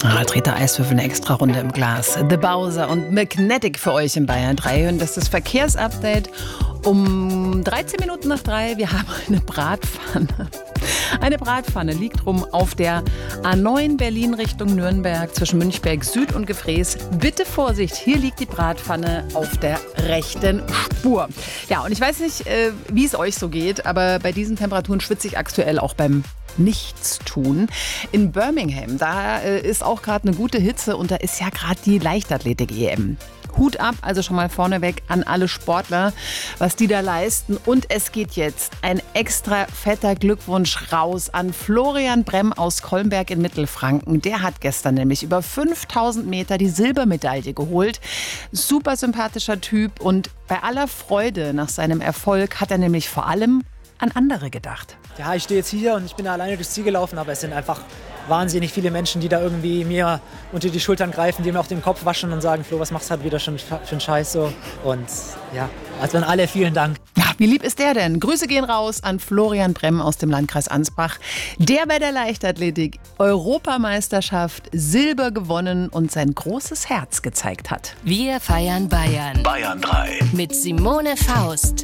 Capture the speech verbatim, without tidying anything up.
Ah, Treter Eiswürfel, eine extra Runde im Glas. The Bowser und Magnetic für euch in Bayern drei. Und das ist das Verkehrsupdate um dreizehn Minuten nach drei. Wir haben eine Bratpfanne. Eine Bratpfanne liegt rum auf der A neun Berlin Richtung Nürnberg zwischen Münchberg Süd und Gefrees. Bitte Vorsicht, hier liegt die Bratpfanne auf der rechten Spur. Ja, und ich weiß nicht, äh, wie es euch so geht, aber bei diesen Temperaturen schwitze ich aktuell auch beim Nichtstun. In Birmingham, da äh, ist auch gerade eine gute Hitze und da ist ja gerade die Leichtathletik-E M. Hut ab, also schon mal vorneweg an alle Sportler, was die da leisten. Und es geht jetzt ein extra fetter Glückwunsch raus an Florian Bremm aus Kolmberg in Mittelfranken. Der hat gestern nämlich über fünftausend Meter die Silbermedaille geholt. Super sympathischer Typ und bei aller Freude nach seinem Erfolg hat er nämlich vor allem an andere gedacht. Ja, ich stehe jetzt hier und ich bin da alleine durchs Ziel gelaufen, aber es sind einfach wahnsinnig viele Menschen, die da irgendwie mir unter die Schultern greifen, die mir auch den Kopf waschen und sagen, Flo, was machst du halt wieder schon für einen Scheiß so? Und ja, also an alle vielen Dank. Ja, wie lieb ist der denn? Grüße gehen raus an Florian Bremm aus dem Landkreis Ansbach, der bei der Leichtathletik Europameisterschaft Silber gewonnen und sein großes Herz gezeigt hat. Wir feiern Bayern. Bayern drei. Mit Simone Faust.